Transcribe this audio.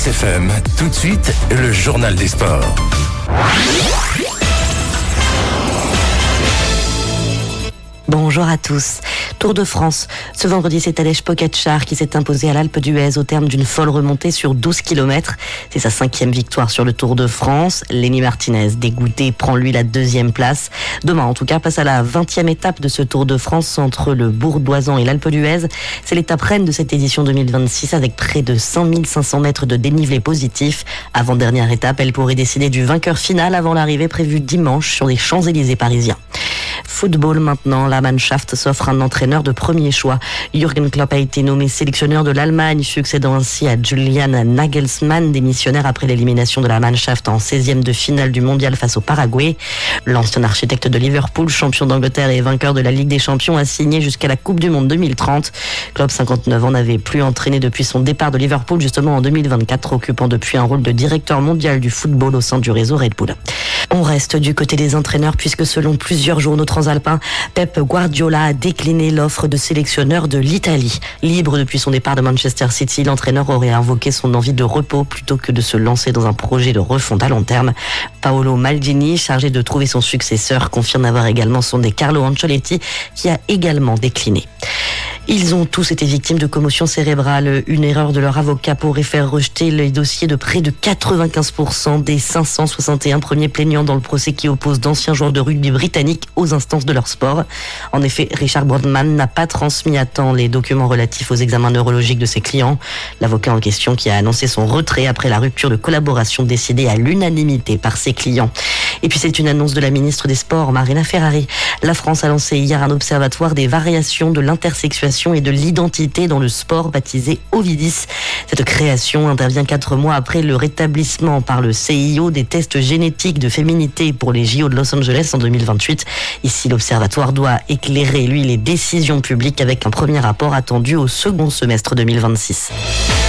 Nice FM, tout de suite, le journal des sports. Bonjour à tous. Tour de France. Ce vendredi, c'est Tadej Pogačar qui s'est imposé à l'Alpe d'Huez au terme d'une folle remontée sur 12 km. C'est sa 5e victoire sur le Tour de France. Lenny Martinez, dégoûté, prend lui la 2e place. Demain, en tout cas, passe à la 20e étape de ce Tour de France entre le Bourg-d'Oisans et l'Alpe d'Huez. C'est l'étape reine de cette édition 2026 avec près de 5500 mètres de dénivelé positif. Avant-dernière étape, elle pourrait décider du vainqueur final avant l'arrivée prévue dimanche sur les Champs-Élysées parisiens. Football maintenant, la Mannschaft s'offre un entraîneur de premier choix. Jürgen Klopp a été nommé sélectionneur de l'Allemagne, succédant ainsi à Julian Nagelsmann, démissionnaire après l'élimination de la Mannschaft en 16e de finale du mondial face au Paraguay. L'ancien architecte de Liverpool, champion d'Angleterre et vainqueur de la Ligue des Champions, a signé jusqu'à la Coupe du Monde 2030. Klopp, 59 ans, n'avait plus entraîné depuis son départ de Liverpool, justement en 2024, occupant depuis un rôle de directeur mondial du football au sein du réseau Red Bull. On reste du côté des entraîneurs puisque selon plusieurs journaux transalpins, Pep Guardiola a décliné l'offre de sélectionneur de l'Italie. Libre depuis son départ de Manchester City, l'entraîneur aurait invoqué son envie de repos plutôt que de se lancer dans un projet de refonte à long terme. Paolo Maldini, chargé de trouver son successeur, confirme avoir également sondé Carlo Ancelotti qui a également décliné. Ils ont tous été victimes de commotion cérébrale. Une erreur de leur avocat pourrait faire rejeter les dossiers de près de 95% des 561 premiers plaignants dans le procès qui oppose d'anciens joueurs de rugby britanniques aux instances de leur sport. En effet, Richard Broadman n'a pas transmis à temps les documents relatifs aux examens neurologiques de ses clients. L'avocat en question qui a annoncé son retrait après la rupture de collaboration décidée à l'unanimité par ses clients. Et puis c'est une annonce de la ministre des Sports, Marina Ferrari. La France a lancé hier un observatoire des variations de l'intersexuation et de l'identité dans le sport baptisé Ovidis. Cette création intervient 4 mois après le rétablissement par le CIO des tests génétiques de féminité pour les JO de Los Angeles en 2028. Ici, l'observatoire doit éclairer, les décisions publiques avec un premier rapport attendu au second semestre 2026.